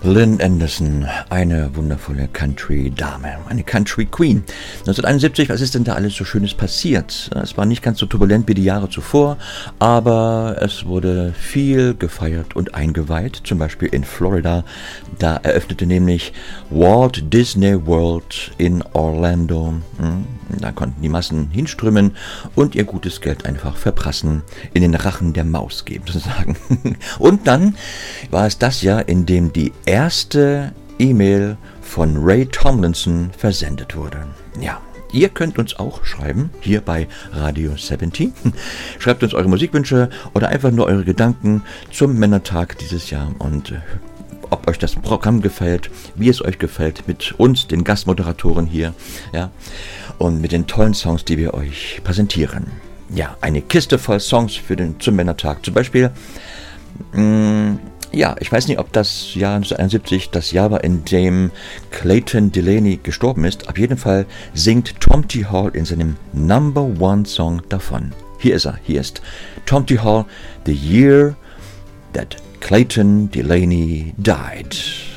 Lynn Anderson, eine wundervolle Country-Dame, eine Country-Queen. 1971, was ist denn da alles so Schönes passiert? Es war nicht ganz so turbulent wie die Jahre zuvor, aber es wurde viel gefeiert und eingeweiht, zum Beispiel in Florida. Da eröffnete nämlich Walt Disney World in Orlando. Da konnten die Massen hinströmen und ihr gutes Geld einfach verprassen, in den Rachen der Maus geben, sozusagen. Und dann war es das Jahr, in dem die erste E-Mail von Ray Tomlinson versendet wurde. Ja, ihr könnt uns auch schreiben, hier bei Radio 70. Schreibt uns eure Musikwünsche oder einfach nur eure Gedanken zum Männertag dieses Jahr und ob euch das Programm gefällt, wie es euch gefällt, mit uns, den Gastmoderatoren hier, ja, und mit den tollen Songs, die wir euch präsentieren. Ja, eine Kiste voll Songs zum Männertag. Zum Beispiel, ja, ich weiß nicht, ob das Jahr 1971 das Jahr war, in dem Clayton Delaney gestorben ist. Auf jeden Fall singt Tom T. Hall in seinem Number One Song davon. Hier ist er, hier ist Tom T. Hall, The Year That Clayton Delaney Died.